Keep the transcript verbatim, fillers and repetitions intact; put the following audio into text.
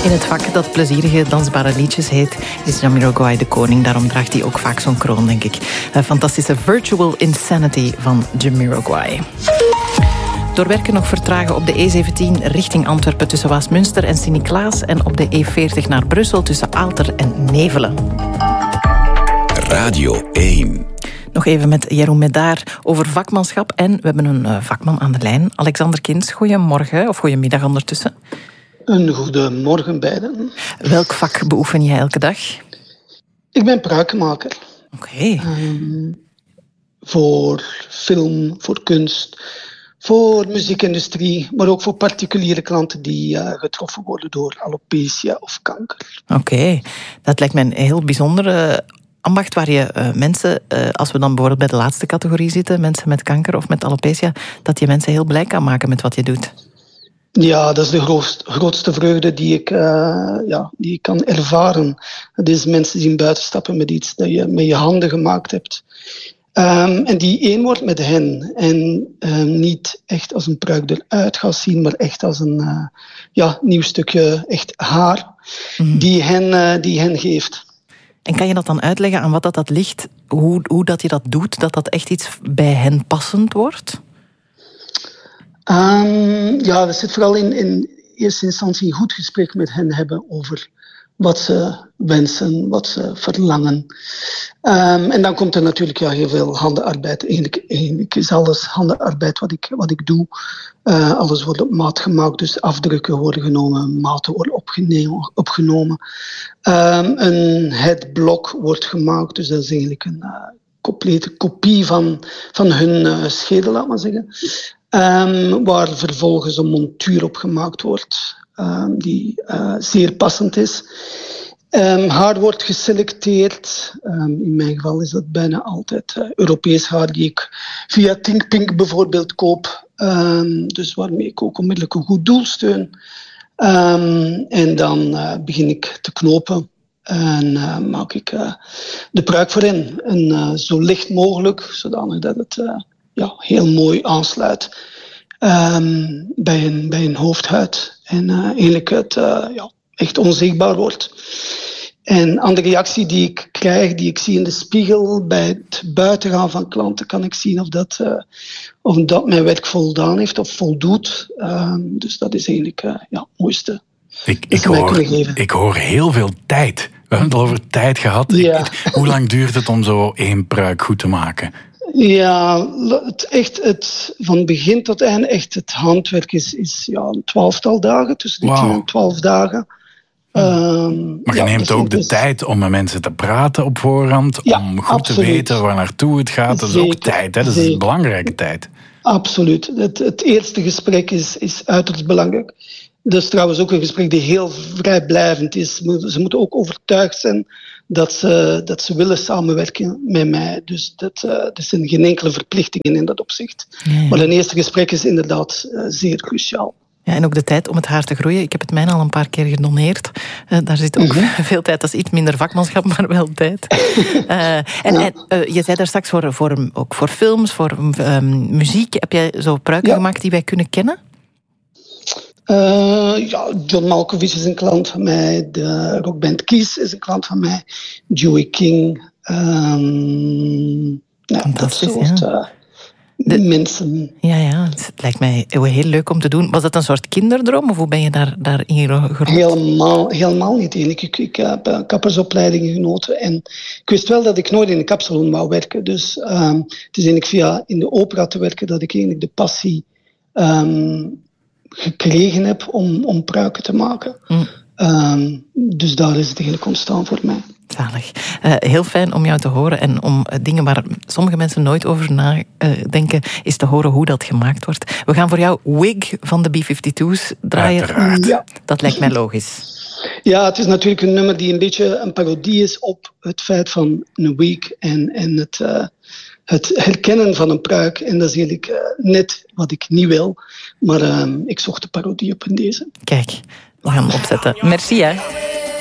In het vak dat plezierige dansbare liedjes heet, is Jamiroquai de koning. Daarom draagt hij ook vaak zo'n kroon, denk ik. Een fantastische Virtual Insanity van Jamiroquai. Doorwerken nog vertragen op de E zeventien richting Antwerpen tussen Waasmunster en Sint-Niklaas en op de E veertig naar Brussel tussen Aalter en Nevelen. Radio één. Nog even met Jeroen Medaar over vakmanschap. En we hebben een vakman aan de lijn. Alexander Kins, goedemorgen of goedemiddag ondertussen. Een goedemorgen beiden. Welk vak beoefen jij elke dag? Ik ben pruikenmaker. Oké. Okay. Um, voor film, voor kunst, voor muziekindustrie, maar ook voor particuliere klanten die uh, getroffen worden door alopecia of kanker. Oké, okay. Dat lijkt me een heel bijzondere ambacht waar je uh, mensen, uh, als we dan bijvoorbeeld bij de laatste categorie zitten, mensen met kanker of met alopecia, dat je mensen heel blij kan maken met wat je doet. Ja, dat is de grootst, grootste vreugde die ik, uh, ja, die ik kan ervaren. Het is mensen zien buitenstappen met iets dat je met je handen gemaakt hebt. Um, en die één wordt met hen. En uh, niet echt als een pruik eruit gaat zien, maar echt als een uh, ja, nieuw stukje echt haar mm. die, hen, uh, die hen geeft. En kan je dat dan uitleggen aan wat dat, dat ligt? Hoe, hoe dat je dat doet, dat dat echt iets bij hen passend wordt? Um, ja, dat zit vooral in, in eerste instantie een goed gesprek met hen hebben over wat ze wensen, wat ze verlangen. Um, en dan komt er natuurlijk ja, heel veel handenarbeid. Eigenlijk, eigenlijk is alles handenarbeid wat ik, wat ik doe. Uh, alles wordt op maat gemaakt, dus afdrukken worden genomen, maten worden opgenomen. opgenomen. Um, een headblock wordt gemaakt, dus dat is eigenlijk een uh, complete kopie van, van hun uh, schedel, laat maar zeggen. Um, waar vervolgens een montuur op gemaakt wordt, um, die uh, zeer passend is. Um, haar wordt geselecteerd. Um, in mijn geval is dat bijna altijd uh, Europees haar die ik via Think Pink bijvoorbeeld koop. Um, dus waarmee ik ook onmiddellijk een goed doel steun. Um, en dan uh, begin ik te knopen. En uh, maak ik uh, de pruik voor hen. En uh, zo licht mogelijk, zodanig dat het uh, ja, heel mooi aansluit um, bij, een, bij een hoofdhuid. En uh, eigenlijk het uh, ja, echt onzichtbaar wordt. En aan de reactie die ik krijg, die ik zie in de spiegel bij het buitengaan van klanten, kan ik zien of dat, uh, of dat mijn werk voldaan heeft of voldoet. Uh, dus dat is eigenlijk uh, ja, het mooiste. Ik, ik, hoor, ik hoor heel veel tijd. We hebben het al over tijd gehad. Ja. Ik, hoe lang duurt het om zo één pruik goed te maken? Ja, het, echt het, van begin tot eind, echt het handwerk is, is ja, een twaalftal dagen, tussen de wow. tien en twaalf dagen. Um, maar je ja, neemt dus, ook de dus, tijd om met mensen te praten op voorhand, ja, om goed absoluut. te weten waar naartoe het gaat. Dat is zeker, ook tijd, hè? Dat is een belangrijke tijd. Absoluut. Het, het eerste gesprek is, is uiterst belangrijk. Dat is trouwens ook een gesprek die heel vrijblijvend is. Ze moeten ook overtuigd zijn dat ze, dat ze willen samenwerken met mij. Dus dat, uh, er zijn geen enkele verplichtingen in dat opzicht. Ja, ja. Maar een eerste gesprek is inderdaad uh, zeer cruciaal. Ja, en ook de tijd om het haar te groeien. Ik heb het mijne al een paar keer gedoneerd. Uh, daar zit ook mm-hmm. veel tijd. Dat is iets minder vakmanschap, maar wel tijd. uh, en ja. en uh, je zei daar straks voor, voor, ook voor films, voor um, muziek. Heb jij zo pruiken ja. gemaakt die wij kunnen kennen? Uh, ja, John Malkovich is een klant van mij. De rockband Kiss is een klant van mij. Joey King. Um, ja, dat soort ja. uh, de, mensen. Ja, ja, het lijkt mij heel leuk om te doen. Was dat een soort kinderdroom of hoe ben je daar, daarin gerold? Helemaal, helemaal niet. Ik, ik, ik heb uh, kappersopleidingen genoten. En ik wist wel dat ik nooit in een kapsalon wou werken. Dus um, het is eigenlijk via in de opera te werken dat ik eigenlijk de passie Um, gekregen heb om, om pruiken te maken. Mm. Um, dus daar is het eigenlijk ontstaan voor mij. Zalig. Uh, heel fijn om jou te horen en om uh, dingen waar sommige mensen nooit over nadenken, uh, is te horen hoe dat gemaakt wordt. We gaan voor jou Wig van de B vijfentwintig's draaien. Ja. Dat lijkt mij logisch. Ja, het is natuurlijk een nummer die een beetje een parodie is op het feit van een wig en, en het, uh, het herkennen van een pruik. En dat is eigenlijk uh, net wat ik niet wil. Maar uh, ik zocht de parodie op in deze. Kijk, we gaan hem opzetten. Merci, hè.